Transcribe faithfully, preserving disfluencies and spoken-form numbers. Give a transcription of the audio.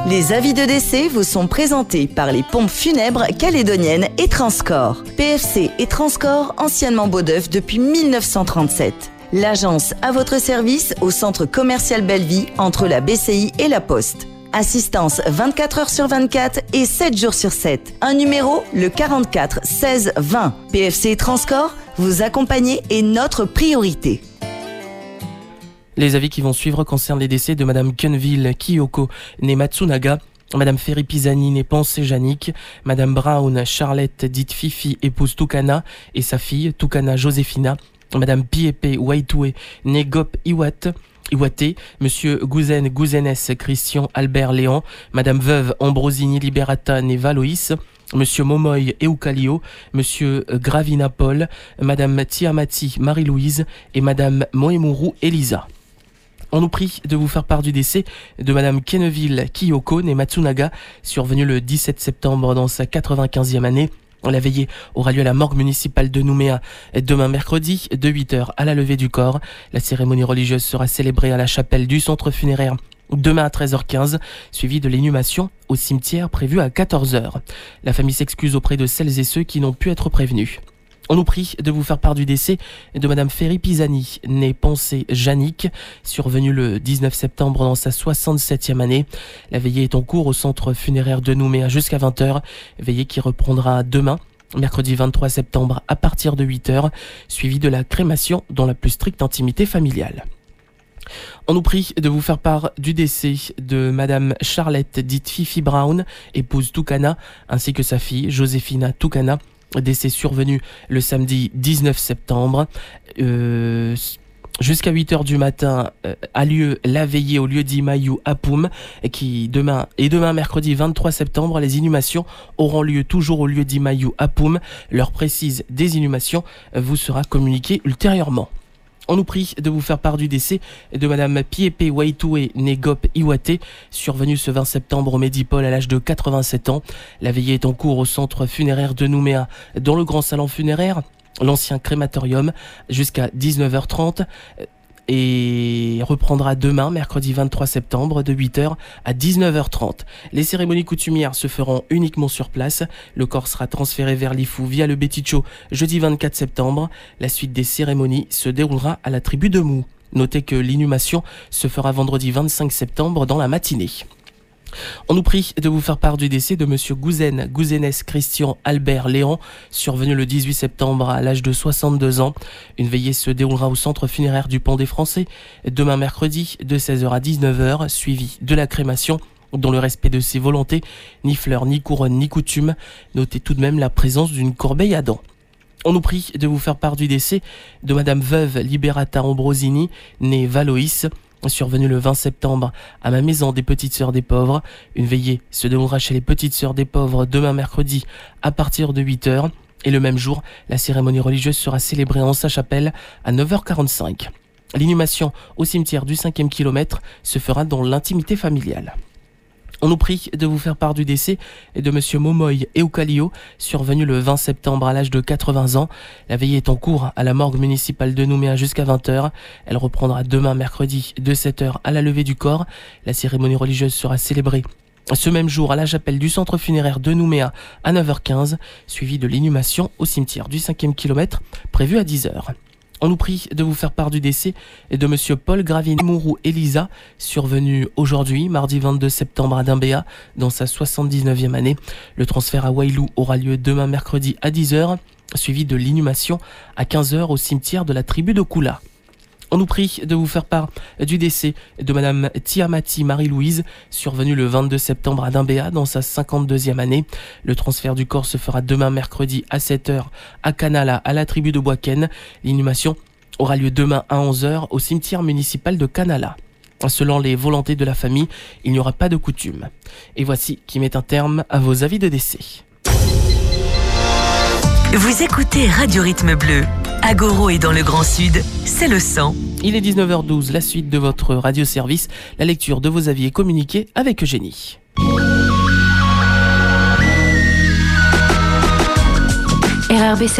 Les avis de décès vous sont présentés par les pompes funèbres calédoniennes et Transcorps. P F C et Transcorps, anciennement Beaudeuf depuis mille neuf cent trente-sept. L'agence à votre service au centre commercial Bellevie entre la B C I et la Poste. Assistance vingt-quatre heures sur vingt-quatre et sept jours sur sept. Un numéro, le quarante-quatre seize vingt. P F C et Transcorps, vous accompagner est notre priorité. Les avis qui vont suivre concernent les décès de Madame Kenville Kiyoko, née Matsunaga, Madame Ferry Pisani, née Pensée Janik, Madame Brown Charlotte, dite Fifi, épouse Tukana, et sa fille, Tukana Joséphina, Madame Piepe Waitoué, née Gop Iwat, Iwate, Monsieur Gouzen Gouzenes Christian Albert Léon, Madame Veuve Ambrosini Liberata, née Valoïs, Monsieur Momoy Eucalio, Monsieur Gravina Paul, Madame Tiamati Marie-Louise et Madame Moemuru Elisa. On nous prie de vous faire part du décès de Madame Kenville Kiyoko, née Matsunaga, survenue le dix-sept septembre dans sa quatre-vingt-quinzième année. La veillée aura lieu à la morgue municipale de Nouméa demain mercredi de huit heures à la levée du corps. La cérémonie religieuse sera célébrée à la chapelle du centre funéraire demain à treize heures quinze, suivi de l'inhumation au cimetière prévu à quatorze heures. La famille s'excuse auprès de celles et ceux qui n'ont pu être prévenus. On nous prie de vous faire part du décès de Madame Ferry Pisani, née Pensée Janik, survenue le dix-neuf septembre dans sa soixante-septième année. La veillée est en cours au centre funéraire de Nouméa jusqu'à vingt heures, veillée qui reprendra demain, mercredi vingt-trois septembre à partir de huit heures, suivie de la crémation dans la plus stricte intimité familiale. On nous prie de vous faire part du décès de Madame Charlotte, dite Fifi Brown, épouse Tukana, ainsi que sa fille Joséphina Tukana, décès survenu le samedi dix-neuf septembre. Euh, jusqu'à huit heures du matin euh, a lieu la veillée au lieu dit Mayu à Poum, qui demain et demain mercredi vingt-trois septembre, les inhumations auront lieu toujours au lieu dit Mayu à Poum. L'heure précise des inhumations vous sera communiquée ultérieurement. On nous prie de vous faire part du décès de Madame Piepe Waitoué, née Gop Iwate, survenue ce vingt septembre au Médipôle à l'âge de quatre-vingt-sept ans. La veillée est en cours au centre funéraire de Nouméa, dans le grand salon funéraire, l'ancien crématorium, jusqu'à dix-neuf heures trente, et reprendra demain, mercredi vingt-trois septembre, de huit heures à dix-neuf heures trente. Les cérémonies coutumières se feront uniquement sur place. Le corps sera transféré vers Lifou via le Béticho jeudi vingt-quatre septembre. La suite des cérémonies se déroulera à la tribu de Mou. Notez que l'inhumation se fera vendredi vingt-cinq septembre dans la matinée. On nous prie de vous faire part du décès de Monsieur Gouzen Gouzenes Christian Albert Léon, survenu le dix-huit septembre à l'âge de soixante-deux ans. Une veillée se déroulera au centre funéraire du Pont des Français demain mercredi de seize heures à dix-neuf heures, suivi de la crémation dans le respect de ses volontés, ni fleurs, ni couronne, ni coutume. Notez tout de même la présence d'une corbeille à dents. On nous prie de vous faire part du décès de Madame Veuve Liberata Ambrosini, née Valoïs, survenue le vingt septembre à ma maison des Petites Sœurs des Pauvres. Une veillée se déroulera chez les Petites Sœurs des Pauvres demain mercredi à partir de huit heures. Et le même jour, la cérémonie religieuse sera célébrée en sa chapelle à neuf heures quarante-cinq. L'inhumation au cimetière du cinquième kilomètre se fera dans l'intimité familiale. On nous prie de vous faire part du décès de Monsieur Momoy Eucalio, survenu le vingt septembre à l'âge de quatre-vingts ans. La veillée est en cours à la morgue municipale de Nouméa jusqu'à vingt heures. Elle reprendra demain mercredi de sept heures à la levée du corps. La cérémonie religieuse sera célébrée ce même jour à la chapelle du centre funéraire de Nouméa à neuf heures quinze, suivie de l'inhumation au cimetière du cinquième kilomètre prévue à dix heures. On nous prie de vous faire part du décès de Monsieur Paul Gravina Mourou Elisa, survenu aujourd'hui, mardi vingt-deux septembre à Dimbéa, dans sa soixante-dix-neuvième année. Le transfert à Wailou aura lieu demain mercredi à dix heures, suivi de l'inhumation à quinze heures au cimetière de la tribu de Koula. On nous prie de vous faire part du décès de Madame Tiamati Marie-Louise, survenue le vingt-deux septembre à Dimbéa dans sa cinquante-deuxième année. Le transfert du corps se fera demain mercredi à sept heures à Canala, à la tribu de Boaken. L'inhumation aura lieu demain à onze heures au cimetière municipal de Canala. Selon les volontés de la famille, il n'y aura pas de coutume. Et voici qui met un terme à vos avis de décès. Vous écoutez Radio Rythme Bleu. À Goro et dans le Grand Sud, c'est le cent. Il est dix-neuf heures douze, la suite de votre radio-service, la lecture de vos avis et communiqués avec Eugénie. R R B